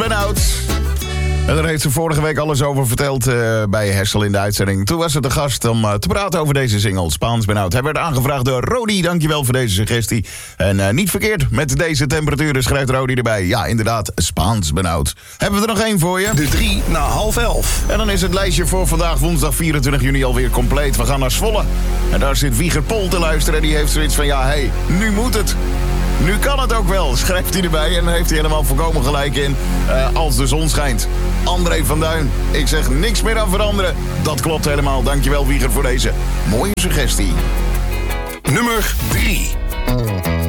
Benauwd. En daar heeft ze vorige week alles over verteld bij Hessel in de uitzending. Toen was ze de gast om te praten over deze single, Spaans Benauwd. Hij werd aangevraagd door Rodi, dankjewel voor deze suggestie. En niet verkeerd, met deze temperaturen schrijft Rodi erbij. Ja, inderdaad, Spaans Benauwd. Hebben we er nog één voor je? De 3 na 10:30. En dan is het lijstje voor vandaag woensdag 24 juni alweer compleet. We gaan naar Zwolle. En daar zit Wieger Pol te luisteren en die heeft zoiets van... ja, hé, nu moet het. Nu kan het ook wel, schrijft hij erbij. En dan heeft hij helemaal volkomen gelijk in als de zon schijnt. André van Duin, ik zeg niks meer aan veranderen. Dat klopt helemaal. Dankjewel Wieger voor deze mooie suggestie. Nummer 3.